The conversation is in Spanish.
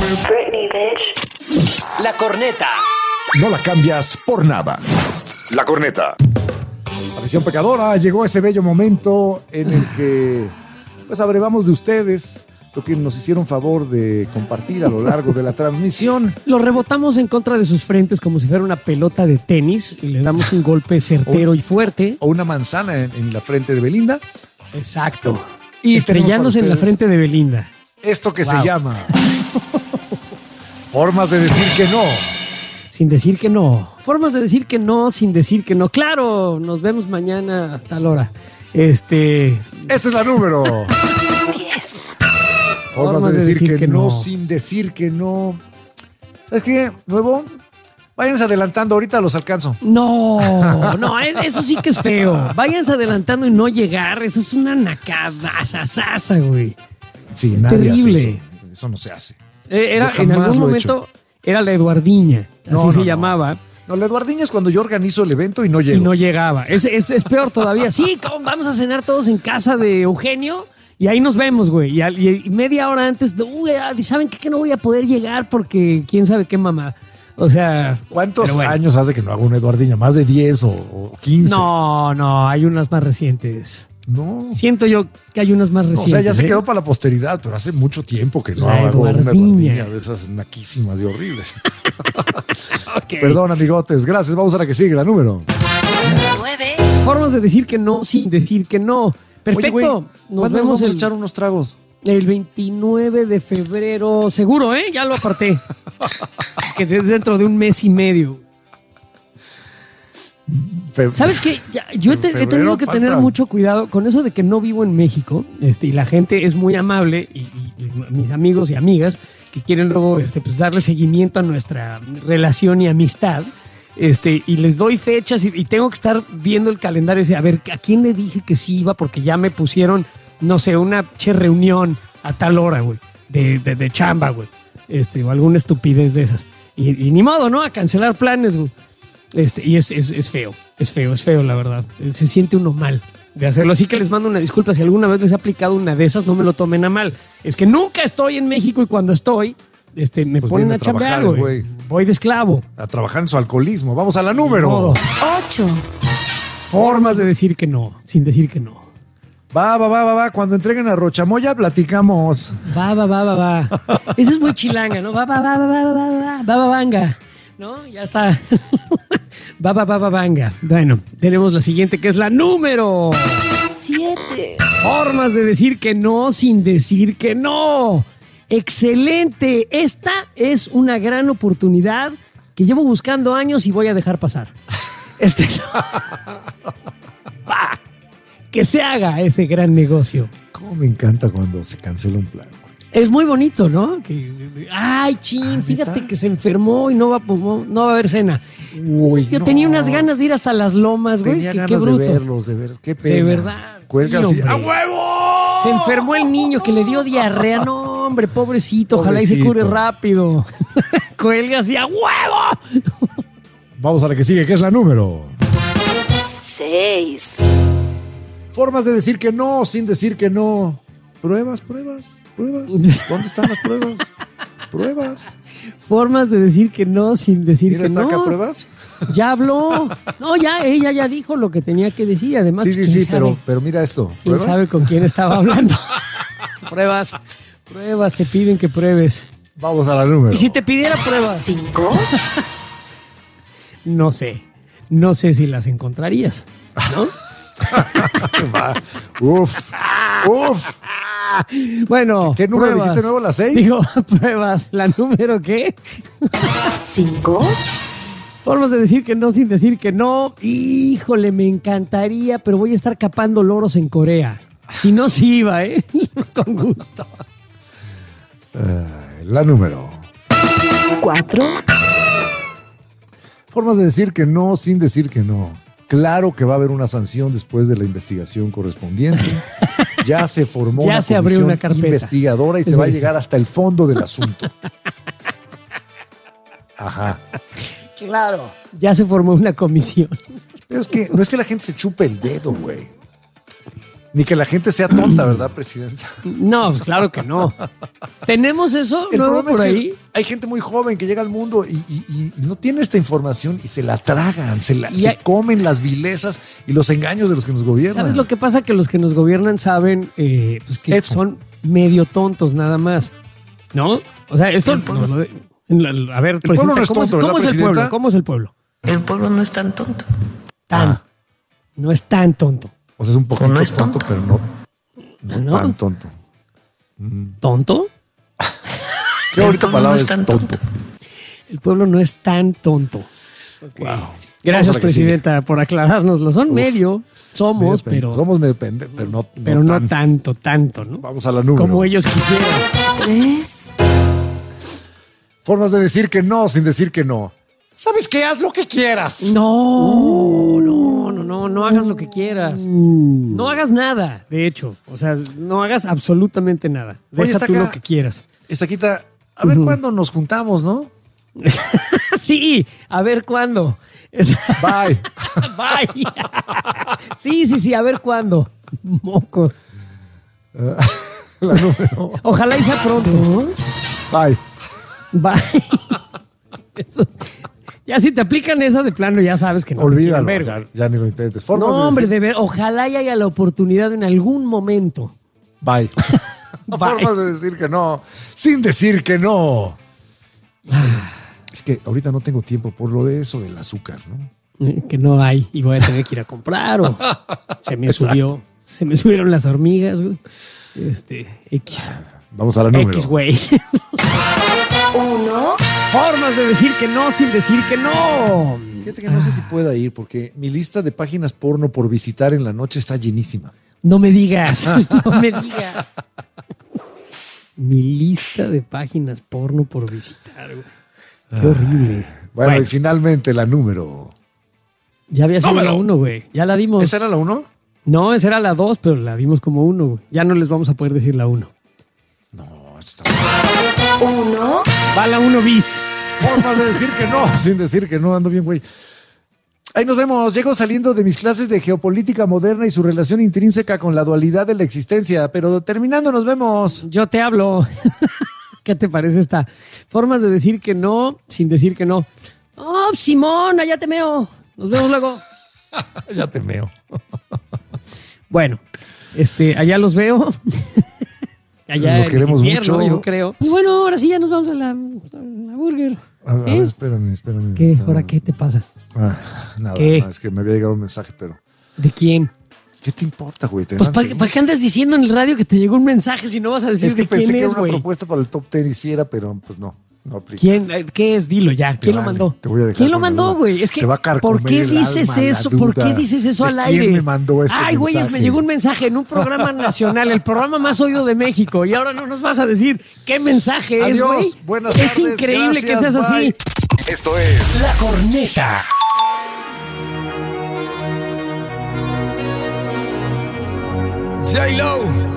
Britney, bitch. La corneta. No la cambias por nada. La corneta. Afición pecadora, llegó ese bello momento en el que pues abrevamos de ustedes lo que nos hicieron favor de compartir a lo largo de la transmisión. Lo rebotamos en contra de sus frentes como si fuera una pelota de tenis y le damos un golpe certero y fuerte. O una manzana en la frente de Belinda. Exacto. Y estrellándose en la frente de Belinda. Esto que se llama formas de decir que no. Sin decir que no. Formas de decir que no sin decir que no. Claro, nos vemos mañana hasta la hora. Esta es la número 10. Formas de decir que no sin decir que no. ¿Sabes qué, nuevo? Váyanse adelantando, ahorita los alcanzo. No, eso sí que es feo. Váyanse adelantando y no llegar. Eso es una nacadasasasa, güey. Sí, es nadie terrible. hace eso. Eso no se hace. Era, Yo en jamás algún lo he momento era la Eduardiña, así se llamaba. No, la Eduardiña es cuando yo organizo el evento y no llego. Y no llegaba. Es peor todavía. Sí, vamos a cenar todos en casa de Eugenio y ahí nos vemos, güey. Y media hora antes, ¿saben qué? Que no voy a poder llegar porque quién sabe qué mamá. O sea... ¿Cuántos años hace que no hago una Eduardiña? ¿Más de 10 o 15? No, hay unas más recientes. No. Siento yo que hay unas más recientes. O sea, ya se quedó para la posteridad, pero hace mucho tiempo que no La hago una Eduardiña. Eduardiña de esas naquísimas y horribles. Okay. Perdón, amigotes. Gracias. Vamos a la que sigue, la número 9. Formas de decir que no sin decir que no. Perfecto. Oye, güey, nos ¿cuándo vemos vamos a echar unos tragos? el 29 de febrero. Seguro, ¿eh? Ya lo aparté. Que es dentro de un mes y medio. ¿Sabes qué? Yo he tenido que tener mucho cuidado con eso de que no vivo en México, y la gente es muy amable, y mis amigos y amigas que quieren luego pues darle seguimiento a nuestra relación y amistad, y les doy fechas y tengo que estar viendo el calendario y decir, a ver, ¿a quién le dije que sí iba? Porque ya me pusieron, no sé, una reunión a tal hora, güey, de chamba, güey, o alguna estupidez de esas. Y ni modo, ¿no? A cancelar planes, güey. Y es feo, la verdad. Se siente uno mal de hacerlo. Así que les mando una disculpa si alguna vez les he aplicado una de esas, no me lo tomen a mal. Es que nunca estoy en México y cuando estoy, me Pues ponen viene a a trabajar, chambear, güey. güey. Voy de esclavo. A trabajar en su alcoholismo. Vamos a la número 8. Formas de decir que no, sin decir que no. Va. Cuando entreguen a Rochamoya, platicamos. Va. Esa es muy chilanga, ¿no? Va, banga. ¿No? Ya está. Va, banga. Bueno, tenemos la siguiente que es la número 7. Formas de decir que no sin decir que no. Excelente. Esta es una gran oportunidad que llevo buscando años y voy a dejar pasar. Va. Que se haga ese gran negocio. Cómo me encanta cuando se cancela un plan. Es muy bonito, ¿no? Ay, chin, fíjate ¿neta? que se enfermó y no va a haber cena. Uy, Yo no. tenía unas ganas de ir hasta las lomas, güey. Tenía Qué ganas bruto. de verlos, de ver. Qué pena. De verdad. Cuelga Sí, así. hombre. ¡A huevo! Se enfermó el niño que le dio diarrea. No, hombre, pobrecito. Ojalá y se Pobrecito. cure rápido. Cuelga así, ¡a huevo! Vamos a la que sigue, que es la número 6. Formas de decir que no sin decir que no. Pruebas. ¿Dónde están las pruebas? Pruebas. Formas de decir que no sin decir ¿Quién que está no. acá, pruebas? Ya habló. No, ella ya dijo lo que tenía que decir. Además, pues, Sí, ¿quién sabe? pero mira esto. ¿Quién ¿Pruebas? sabe con quién estaba hablando? Pruebas, te piden que pruebes. Vamos a la número. ¿Y si te pidiera pruebas? 5. No sé si las encontrarías, ¿no? Uf. Bueno, ¿Qué número pruebas. dijiste nuevo? ¿La 6? Digo, pruebas. ¿La número qué? 5. Formas de decir que no sin decir que no. Híjole, me encantaría, pero voy a estar capando loros en Corea. Si no, sí iba, ¿eh? Con gusto. La número. 4. Formas de decir que no sin decir que no. Claro que va a haber una sanción después de la investigación correspondiente. Ya se formó Ya una se abrió comisión una carpeta. investigadora y se Eso va a dices. llegar hasta el fondo del asunto. Ajá. Claro. Ya se formó una comisión. Pero es que no es que la gente se chupe el dedo, güey. Ni que la gente sea tonta, ¿verdad, presidenta? No, pues claro que no. ¿Tenemos eso El nuevo problema por es ahí? que hay gente muy joven que llega al mundo y no tiene esta información y se la tragan, se comen las vilezas y los engaños de los que nos gobiernan. ¿Sabes lo que pasa? Que los que nos gobiernan saben pues que Eso. son medio tontos nada más, ¿no? O sea, esto... a ver, pueblo no es ¿cómo, tonto, ¿cómo es ¿verdad, el pueblo? presidenta? ¿Cómo es el pueblo? El pueblo no es tan tonto. No es tan tonto. O sea, es un poquito No es tonto, tonto. pero no ¿No? tan tonto. ¿Tonto? Qué bonita pueblo palabra no es es tan tonto. El pueblo no es tan tonto. Ok. Wow. Vamos Gracias, a la que presidenta, por aclarárnoslo. Son Uf. medio, somos, pero Somos medio pendejos, pero no tanto, ¿no? Vamos a la número. Como ellos quisieran. 3, Formas de decir que no sin decir que no. ¿Sabes qué? Haz lo que quieras. No hagas lo que quieras. No hagas nada, de hecho. O sea, no hagas absolutamente nada. Oye, Deja está tú acá. lo que quieras. Estaquita, a ver cuándo nos juntamos, ¿no? Sí, a ver cuándo. Bye. Bye. Sí, a ver cuándo. Mocos. La número. Ojalá y sea pronto. Bye. Bye. Eso- ya si te aplican esa de plano, ya sabes que no. te Olvídalo, quieren ver, güey. ya ni lo intentes. Formas No, de hombre, decir- de ver, ojalá y haya la oportunidad en algún momento. Bye. Bye. Formas de decir que no sin decir que no. Es que ahorita no tengo tiempo por lo de eso del azúcar, ¿no? Que no hay y voy a tener que ir a comprar o se me subieron las hormigas, güey. X. Vamos a la número. X, güey. 1, Formas de decir que no sin decir que no. Fíjate que no sé si pueda ir porque mi lista de páginas porno por visitar en la noche está llenísima. No me digas, no me digas. Mi lista de páginas porno por visitar, güey. Qué horrible. Bueno, y finalmente la número. Ya había sido ¡Número! la 1, güey. Ya la dimos. ¿Esa era la 1? No, esa era la 2, pero la dimos como 1, güey. Ya no les vamos a poder decir la 1. No, está. 1, Va la 1 bis. Formas de decir que no, sin decir que no, ando bien, güey. Ahí nos vemos. Llego saliendo de mis clases de geopolítica moderna y su relación intrínseca con la dualidad de la existencia, pero terminando nos vemos. Yo te hablo. ¿Qué te parece esta? Formas de decir que no sin decir que no. Oh, Simón, allá te meo. Nos vemos luego. Ya te meo. Bueno, allá los veo. Allá Los en queremos invierno, mucho. yo creo. Y bueno, ahora sí ya nos vamos a la burger. A ver, espérame. ¿Qué? ¿Ahora qué te pasa? Nada, ¿Qué? no, es que me había llegado un mensaje, pero ¿De quién? ¿qué te importa, güey? Pues ¿para qué andas diciendo en el radio que te llegó un mensaje si no vas a decir Es que de pensé quién que era es, una güey? propuesta para el top 10 hiciera, pero pues no aplica. ¿Quién? ¿Qué es? Dilo ya. ¿Quién lo vale, mandó? te voy a dejar ¿Quién lo con la mandó, duda. güey? Es que, Te va a carcomer ¿por qué el dices alma la eso? ¿Por duda qué dices eso de al quién aire? me mandó este Ay, güey, mensaje. me llegó un mensaje en un programa nacional, el programa más oído de México, y ahora no nos vas a decir qué mensaje es, Adiós, güey. buenas Es tardes, increíble que gracias, seas bye. así. Esto es La Corneta. J-Lo.